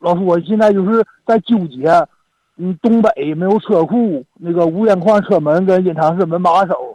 老师，我现在就是在纠结，东北没有车库，那个无边框车门跟隐藏式门把手，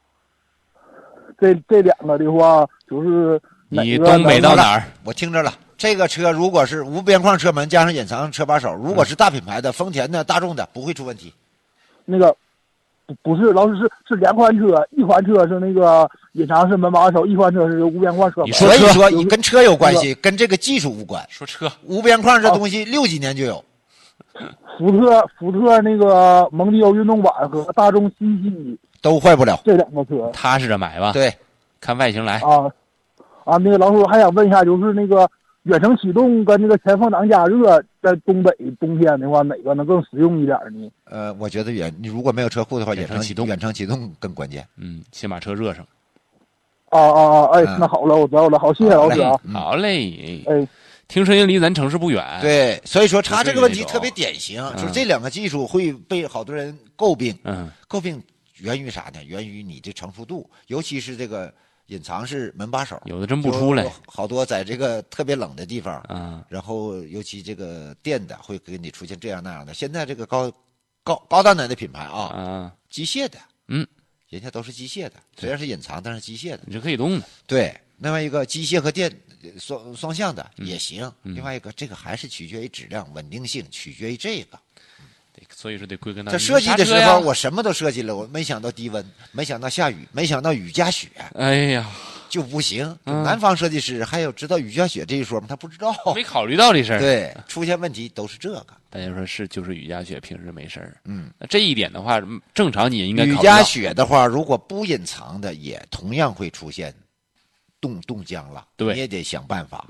这两个的话，就是你东北到哪儿？ 我听着了。这个车如果是无边框车门加上隐藏车把手，如果是大品牌的，丰田的、大众的，不会出问题。 那个不是，老师是两款车，一款车是那个隐藏式门把手，一款车是无边框车门。 所以说你跟车有关系，跟这个技术无关。 说车无边框这东西60几年就有。 福特那个蒙迪欧运动版和大众新系都坏不了， 这两个车踏实着买吧。 对， 看外形来那个老师，我还想问一下，就是那个远程启动跟那个前风挡加热，在东北冬天的话，哪个能更实用一点呢？ 我觉得你如果没有车库的话，远程启动更关键。 先把车热上。 那好了，我知道了，好，谢谢老师啊。 好嘞， 哎。 听声音离咱城市不远， 对，所以说他这个问题特别典型，就是这两个技术会被好多人诟病。诟病源于啥呢？源于你这成熟度，尤其是这个隐藏式门把手， 有的真不出来。 好多在这个特别冷的地方，然后尤其这个电的会给你出现这样那样的。现在这个高端的品牌机械的，人家都是机械的，虽然是隐藏，但是机械的， 你是可以动的。 对，另外一个机械和电双向的也行。另外一个，这个还是取决于质量稳定性，取决于这个。 所以说得归根到底。这设计的时候，我什么都设计了，我没想到低温，没想到下雨，没想到雨夹雪。 哎呀， 就不行。南方设计师还有知道雨夹雪这一说吗？他不知道， 没考虑到这事儿。 对，出现问题都是这个。 大家说就是雨夹雪，平时没事儿。那这一点的话，正常你也应该考虑到。 雨夹雪的话，如果不隐藏的，也同样会出现冻僵了。 对， 你也得想办法。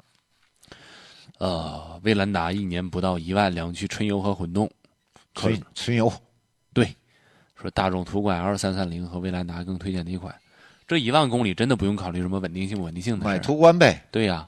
威兰达1年不到1万辆驱纯油和混动。 纯油。 对，说大众途观 L330和威兰达更推荐哪款？这1万公里真的不用考虑什么稳定性不稳定性的事。 买途观呗。 对呀。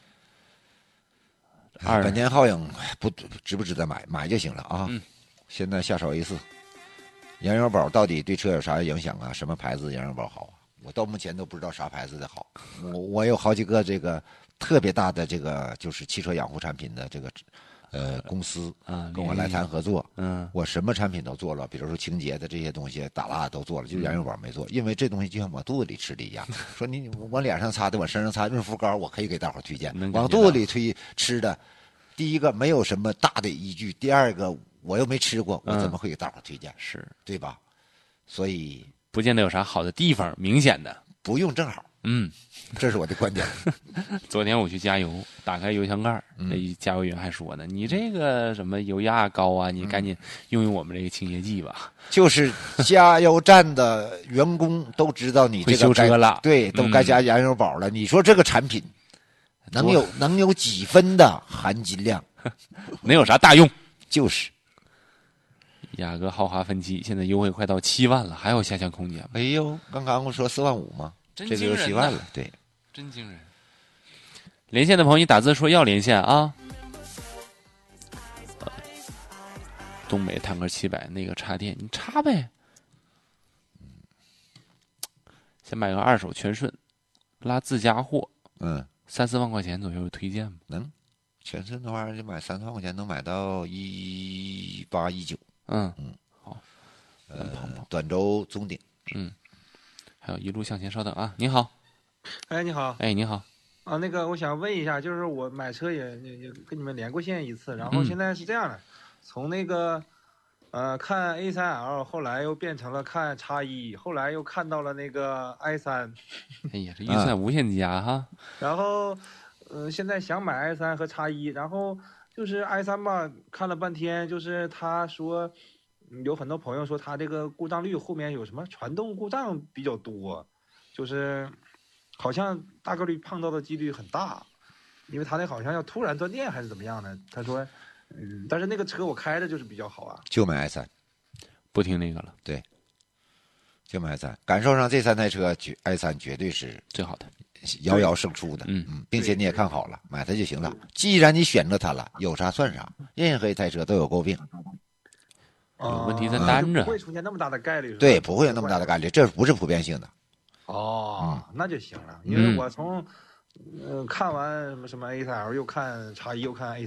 本田皓影值不值得买就行了啊。现在下手 A4，羊油宝到底对车有啥影响啊？什么牌子羊油宝好啊？我到目前都不知道啥牌子的好。我有好几个这个特别大的这个就是汽车养护产品的这个公司跟我来谈合作。我什么产品都做了，比如说清洁的这些东西打蜡都做了，就羊油宝没做，因为这东西就像往肚子里吃的一样。说你往脸上擦的，往身上擦润肤膏，我可以给大伙推荐。往肚子里吃的，第一个没有什么大的依据，第二个我又没吃过，我怎么会给大伙推荐？ 是对吧？所以不见得有啥好的地方，明显的不用正好。这是我的观点。 昨天我去加油，打开油箱盖，那加油员还说呢：“你这个什么油压高啊，你赶紧用我们这个清洁剂吧。” 就是加油站的员工都知道你这个会修车了， 对，都该加羊油宝了。你说这个产品能有几分的含金量？ 能有啥大用？ 就是。 雅阁豪华分期现在优惠快到7万了，还有下降空间吗？ 哎呦，刚刚我说4万5吗？这个有7万了，对， 真惊人。连线的朋友，你打字说要连线啊。东北坦克700那个插电，你插呗。先买个二手全顺，拉自家货，3、4万块钱左右有推荐吗？ 能，全顺的话就买3、4万块钱能买到18、19。 好， 短轴中顶。 还有一路向前，稍等啊！你好， 你好， 你好啊，那个我想问一下，就是我买车也跟你们连过线一次，然后现在是这样的，从那个看 A3L， 后来又变成了看X1，后来又看到了那个 i3。 哎呀，这预算无限加哈。 然后现在想买 i3 和X1，然后就是 i3吧，看了半天，就是他说。有很多朋友说他这个故障率后面有什么传动故障比较多，就是好像大概率碰到的几率很大，因为他那好像要突然断电还是怎么样的。他说，但是那个车我开着就是比较好啊。 就买 i3， 不听那个了。 对，就买 i3，感受上这3台车，i3绝对是最好的， 遥遥胜出的。并且你也看好了，买它就行了。既然你选择它了，有啥算啥，任何一台车都有诟病。 有问题咱担着， 不会出现那么大的概率。 对，不会有那么大的概率，这不是普遍性的。 那就行了，因为我从看完什么 A3L 又看X1又看 A3。